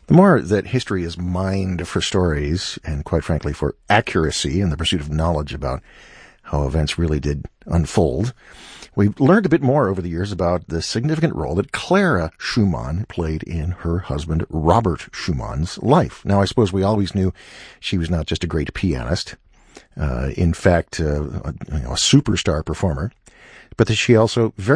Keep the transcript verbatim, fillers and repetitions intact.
The more that history is mined for stories, and quite frankly for accuracy in the pursuit of knowledge about how events really did unfold, we've learned a bit more over the years about the significant role that Clara Schumann played in her husband Robert Schumann's life. Now, I suppose we always knew she was not just a great pianist, uh, in fact, uh, a, you know, a superstar performer, but that she also very